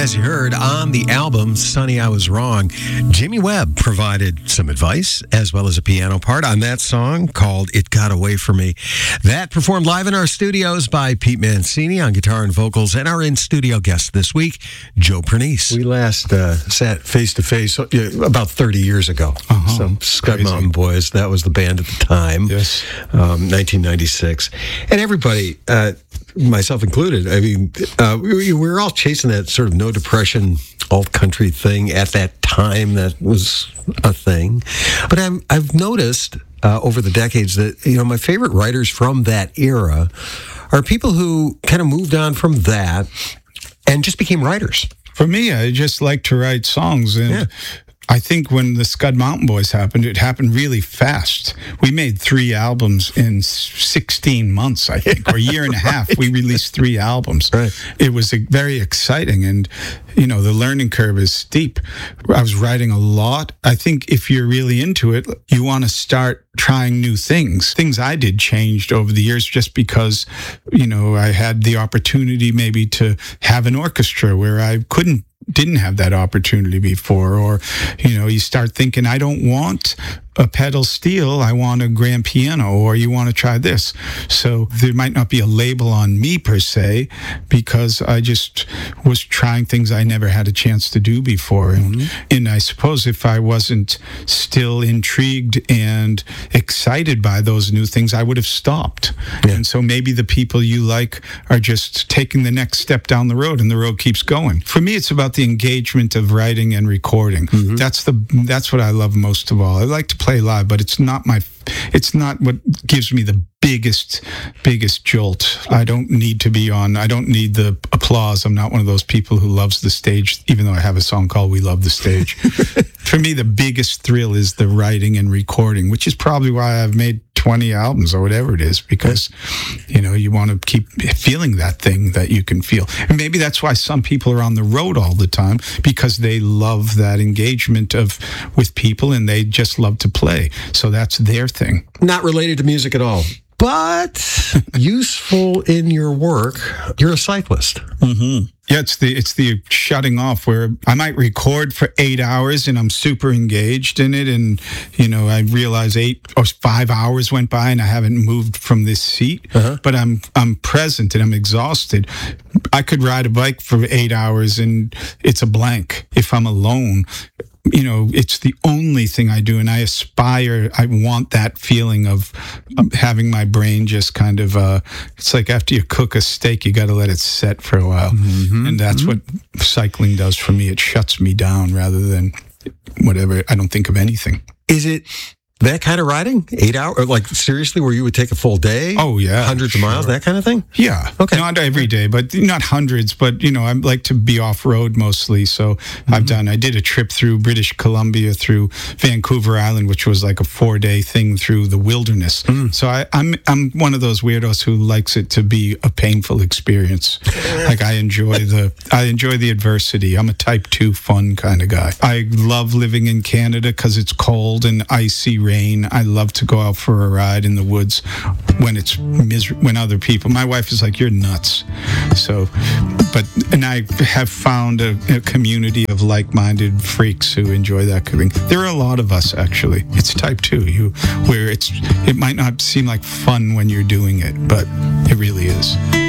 as you heard on the album Sonny, I Was Wrong, Jimmy Webb provided some advice as well as a piano part on that song called It Got Away From Me. That performed live in our studios by Pete Mancini on guitar and vocals, and our in-studio guest this week, Joe Pernice. We last sat face-to-face about 30 years ago. So Scud Mountain Boys, that was the band at the time. Yes. 1996. And everybody, myself included, I mean, we were all chasing that sort of no depression alt country thing at that time. That was a thing. But I've noticed over the decades that, my favorite writers from that era are people who kind of moved on from that and just became writers. For me, I just like to write songs, and I think when the Scud Mountain Boys happened, it happened really fast. We made 3 albums in 16 months, I think, or a year and a half. We released 3 albums. Right. It was very exciting, and, the learning curve is steep. I was writing a lot. I think if you're really into it, you want to start trying new things. Things I did changed over the years just because, I had the opportunity maybe to have an orchestra where I didn't have that opportunity before, or you start thinking, I don't want a pedal steel, I want a grand piano, or you want to try this. So there might not be a label on me per se, because I just was trying things I never had a chance to do before. And I suppose if I wasn't still intrigued and excited by those new things, I would have stopped. And so maybe the people you like are just taking the next step down the road, and the road keeps going. For me, it's about the engagement of writing and recording. That's what I love most of all. I like to play live, but it's not what gives me the biggest jolt. I don't need the applause. I'm not one of those people who loves the stage, even though I have a song called We Love the Stage. For me, the biggest thrill is the writing and recording, which is probably why I've made 20 albums or whatever it is, because you want to keep feeling that thing that you can feel. And maybe that's why some people are on the road all the time, because they love that engagement with people, and they just love to play. So that's their thing. Not related to music at all, but useful in your work. You're a cyclist. Yeah, it's the shutting off where I might record for 8 hours and I'm super engaged in it, and I realize 8 or 5 hours went by and I haven't moved from this seat, but I'm present and I'm exhausted. I could ride a bike for 8 hours and it's a blank. If I'm alone, it's the only thing I do, and I want that feeling of having my brain just kind of, it's like after you cook a steak, you got to let it set for a while. And that's what cycling does for me. It shuts me down rather than whatever. I don't think of anything. Is it that kind of riding? 8 hours? Like, seriously, where you would take a full day? Oh, yeah. Hundreds of miles, that kind of thing? Yeah. Okay. Not every day, but not hundreds. But, I like to be off-road mostly. So I did a trip through British Columbia, through Vancouver Island, which was like a 4-day thing through the wilderness. So I'm one of those weirdos who likes it to be a painful experience. Like, I enjoy the adversity. I'm a type 2 fun kind of guy. I love living in Canada because it's cold and icy rain. I love to go out for a ride in the woods when it's when other people. My wife is like, "You're nuts." So, and I have found a community of like-minded freaks who enjoy that thing. There are a lot of us, actually. It's type 2, where it might not seem like fun when you're doing it, but it really is.